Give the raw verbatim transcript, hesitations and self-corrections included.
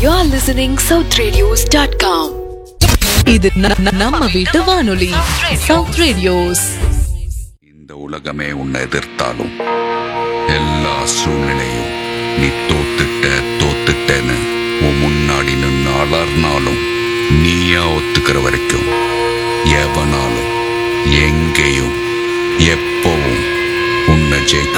You're listening south radios dot com. இது ந- ந- நம்ம வீட்டு வானொலி சவுத் ரேடியோஸ். இந்த உலகமே உன்னை எதிர்த்தாலும் எல்லா சூழ்நிலையும் நீ தோத்துட்ட தோத்துட்டேன்னு உன் முன்னாடி நின்று அலர்னாலும் நீயா ஒத்துக்கிற வரைக்கும் எவனாலும் எங்கேயும் எப்ப